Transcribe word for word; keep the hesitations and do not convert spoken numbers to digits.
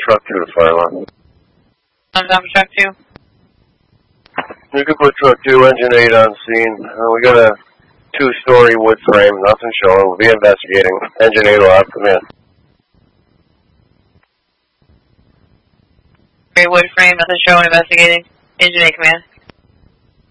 truck two to fire alarm. On dump truck two. You can put truck two, engine eight on scene. Uh, we got a two-story wood frame, nothing showing. We'll be investigating. Engine eight will have come in. Great wood frame, nothing showing, investigating. Engine eight, command.